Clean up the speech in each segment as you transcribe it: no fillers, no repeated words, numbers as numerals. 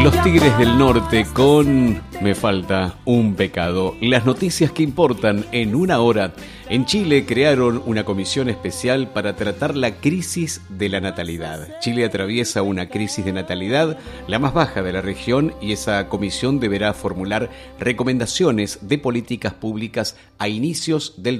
Los Tigres del Norte con Me falta un pecado. Las noticias que importan en una hora. En Chile crearon una comisión especial para tratar la crisis de la natalidad. Chile atraviesa una crisis de natalidad, la más baja de la región, y esa comisión deberá formular recomendaciones de políticas públicas a inicios del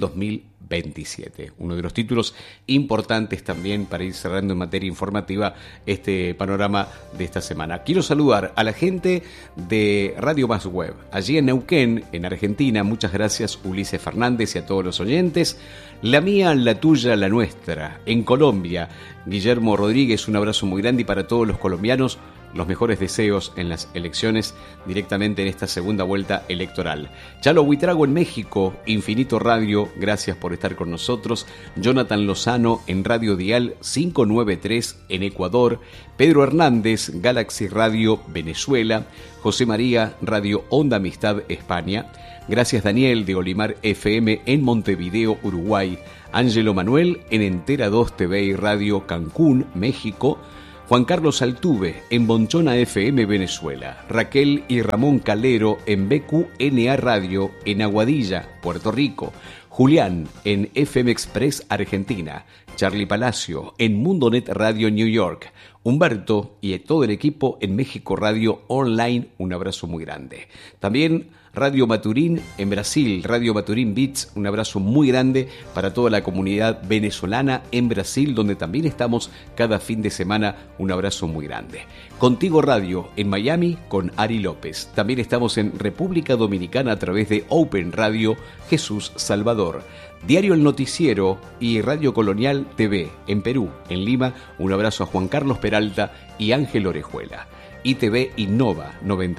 2027. Uno de los títulos importantes también para ir cerrando en materia informativa este panorama de esta semana. Quiero saludar a la gente de Radio Más Web, allí en Neuquén, en Argentina. Muchas gracias, Ulises Fernández, y a todos los oyentes. La mía, la tuya, la nuestra. En Colombia, Guillermo Rodríguez, un abrazo muy grande, y para todos los colombianos, los mejores deseos en las elecciones directamente en esta segunda vuelta electoral. Chalo Huitrago en México, Infinito Radio, gracias por estar con nosotros. Jonathan Lozano en Radio Dial 593 en Ecuador. Pedro Hernández, Galaxy Radio Venezuela. José María, Radio Onda Amistad España. Gracias Daniel de Olimar FM en Montevideo, Uruguay. Ángelo Manuel en Entera 2 TV y Radio Cancún, México. Juan Carlos Altuve en Bonchona FM Venezuela. Raquel y Ramón Calero en BQNA Radio en Aguadilla, Puerto Rico. Julián en FM Express Argentina. Charlie Palacio en Mundonet Radio New York. Humberto y todo el equipo en México Radio Online, un abrazo muy grande. También Radio Maturín en Brasil, Radio Maturín Beats, un abrazo muy grande para toda la comunidad venezolana en Brasil, donde también estamos cada fin de semana, un abrazo muy grande. Contigo Radio en Miami con Ari López. También estamos en República Dominicana a través de Open Radio Jesús Salvador. Diario El Noticiero y Radio Colonial TV en Perú, en Lima, un abrazo a Juan Carlos Peralta y Ángel Orejuela. ITV Innova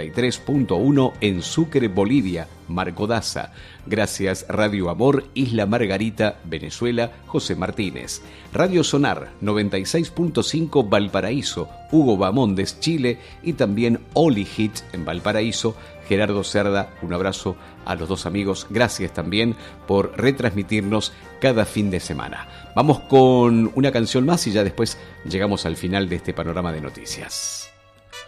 93.1 en Sucre, Bolivia, Marco Daza. Gracias Radio Amor, Isla Margarita, Venezuela, José Martínez. Radio Sonar 96.5 Valparaíso, Hugo Bamondes, Chile, y también Oli Hit en Valparaíso. Gerardo Cerda, un abrazo a los dos amigos. Gracias también por retransmitirnos cada fin de semana. Vamos con una canción más y ya después llegamos al final de este panorama de noticias.